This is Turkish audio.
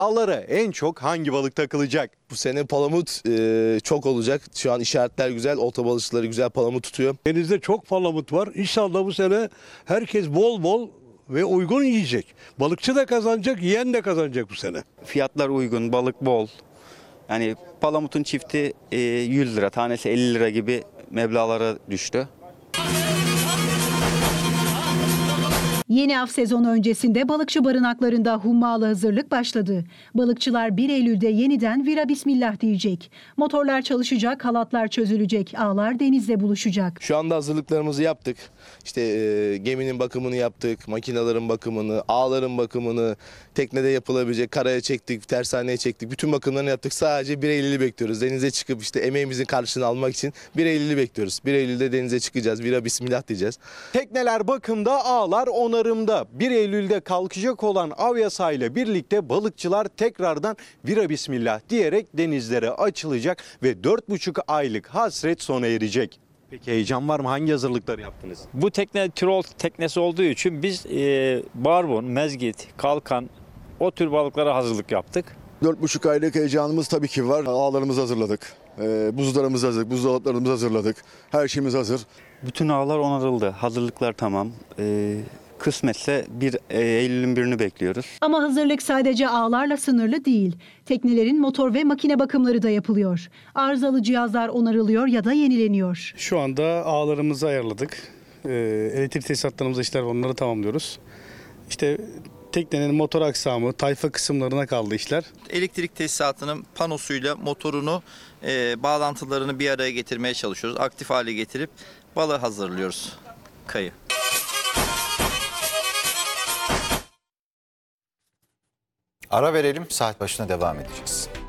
Ağlara en çok hangi balık takılacak? Bu sene palamut çok olacak. Şu an işaretler güzel. Olta balıkçıları güzel palamut tutuyor. Denizde çok palamut var. İnşallah bu sene herkes bol bol ve uygun yiyecek. Balıkçı da kazanacak, yiyen de kazanacak bu sene. Fiyatlar uygun, balık bol. Yani palamutun çifti 100 lira, tanesi 50 lira gibi meblağlara düştü. Yeni av sezonu öncesinde balıkçı barınaklarında hummalı hazırlık başladı. Balıkçılar 1 Eylül'de yeniden vira bismillah diyecek. Motorlar çalışacak, halatlar çözülecek, ağlar denizle buluşacak. Şu anda hazırlıklarımızı yaptık. İşte geminin bakımını yaptık, makinelerin bakımını, ağların bakımını, teknede yapılabilecek karaya çektik, tersaneye çektik. Bütün bakımlarını yaptık. Sadece 1 Eylül'ü bekliyoruz. Denize çıkıp işte emeğimizin karşılığını almak için 1 Eylül'ü bekliyoruz. 1 Eylül'de denize çıkacağız, vira bismillah diyeceğiz. Tekneler bakımda, ağlar onarımda. 1 Eylül'de kalkacak olan av yasağıyla birlikte balıkçılar tekrardan vira bismillah diyerek denizlere açılacak ve 4,5 aylık hasret sona erecek. Peki heyecan var mı? Hangi hazırlıkları yaptınız? Bu tekne Tirol teknesi olduğu için biz barbun, mezgit, kalkan o tür balıklara hazırlık yaptık. 4,5 aylık heyecanımız tabii ki var. Ağlarımızı hazırladık. Buzlarımızı hazırladık. Buzdolaplarımızı hazırladık. Her şeyimiz hazır. Bütün ağlar onarıldı, hazırlıklar tamam. Kısmetse 1 Eylül'ün birini bekliyoruz. Ama hazırlık sadece ağlarla sınırlı değil. Teknelerin motor ve makine bakımları da yapılıyor. Arızalı cihazlar onarılıyor ya da yenileniyor. Şu anda ağlarımızı ayarladık. Elektrik tesisatlarımızda işler var, onları tamamlıyoruz. İşte teknenin motor aksamı, tayfa kısımlarına kaldı işler. Elektrik tesisatının panosuyla motorunu, bağlantılarını bir araya getirmeye çalışıyoruz. Aktif hale getirip balığı hazırlıyoruz, kayı. Ara verelim, saat başına devam edeceğiz.